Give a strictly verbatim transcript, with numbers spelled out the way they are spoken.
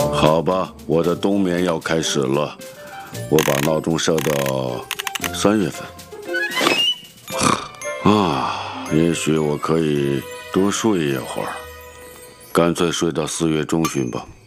好吧，我的冬眠要开始了，我把闹钟设到三月份。啊，也许我可以多睡一会儿，干脆睡到四月中旬吧。